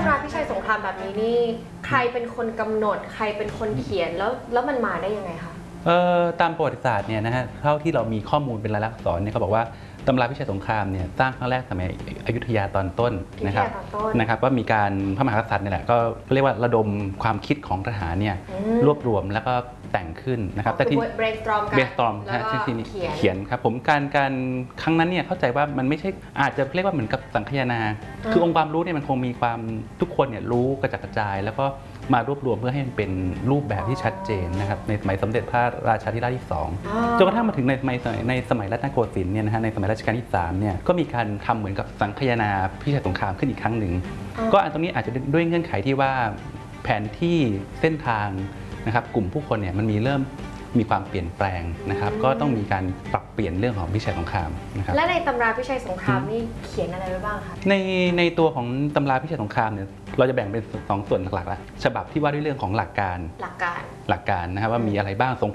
ำราพิชัยสงครามแบบนี้นี่ใครเป็นคนกำหนดใครเป็นคนเขียนแล้วมันมาได้ยังไงคะตามประวัติศาสตร์เนี่ยนะฮะเท่าที่เรามีข้อมูลเป็นลายลักษณ์อักษรเนี่ยเขาบอกว่าตำราพิชัยสงครามเนี่ยสร้างครั้งแรกสมัยอยุธยาตอนต้นนะครับว่ามีการพระมหากษัตริย์เนี่ยแหละก็เรียกว่าระดมความคิดของทหารเนี่ยรวบรวมแล้วก็แต่งขึ้นนะครับแต่ที่ brainstorm นะที่เขียนครับผมการครั้งนั้นเนี่ยเข้าใจว่ามันไม่ใช่อาจจะเรียกว่าเหมือนกับสังคายนาคือองค์ความรู้เนี่ยมันคงมีความทุกคนเนี่ยรู้กระจัดกระจายแล้วก็มารวบรวมเพื่อให้มันเป็นรูปแบบที่ชัดเจนนะครับในสมัยสมเด็จพระราชาธิราชที่2จนกระทั่งมาถึงในสมัยรัตนโกสินทร์เนี่ยนะฮะในสมัยรัชกาลที่3เนี่ยก็มีการทำเหมือนกับสังคายนาพิชัยสงครามขึ้นอีกครั้งหนึ่งก็อันตรงนี้อาจจะด้วยเงื่อนไขที่ว่าแผนที่เส้นทางนะครับกลุ่มผู้คนเนี่ยมันเริ่มมีความเปลี่ยนแปลงนะครับก็ต้องมีการปรับเปลี่ยนเรื่องของพิชัยสงครามนะครับและในตำราพิชัยสงครามนี่เขียนอะไรไว้บ้างคะในตัวของตำราพิชัยสงครามเนี่ยเราจะแบ่งเป็น2ส่วนหลักๆละฉบับที่ว่าด้วยเรื่องของหลักการนะครับว่ามีอะไรบ้างสง